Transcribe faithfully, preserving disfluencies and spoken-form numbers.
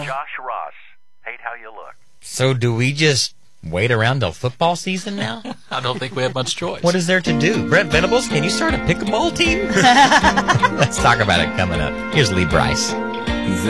Josh Ross. Hate how you look. So do we just wait around till football season now? I don't think we have much choice. What is there to do? Brent Venables, can you start a pickleball team? Let's talk about it coming up. Here's Lee Bryce.